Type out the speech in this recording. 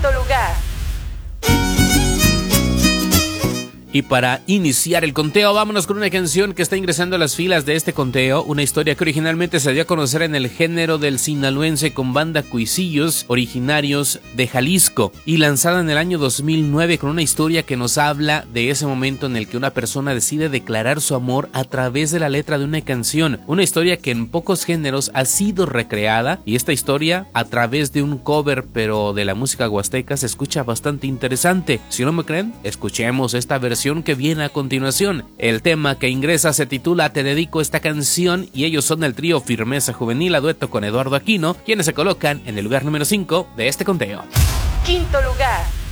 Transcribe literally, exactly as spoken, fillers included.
Quinto lugar. Y para iniciar el conteo, vámonos con una canción que está ingresando a las filas de este conteo, una historia que originalmente se dio a conocer en el género del sinaloense con banda Cuisillos, originarios de Jalisco, y lanzada en el año dos mil nueve con una historia que nos habla de ese momento en el que una persona decide declarar su amor a través de la letra de una canción, una historia que en pocos géneros ha sido recreada, y esta historia a través de un cover pero de la música huasteca se escucha bastante interesante. Si no me creen, escuchemos esta versión que viene a continuación. El tema que ingresa se titula Te dedico esta canción, y ellos son el trío Firmeza Juvenil a dueto con Eduardo Aquino, quienes se colocan en el lugar número cinco de este conteo. Quinto lugar.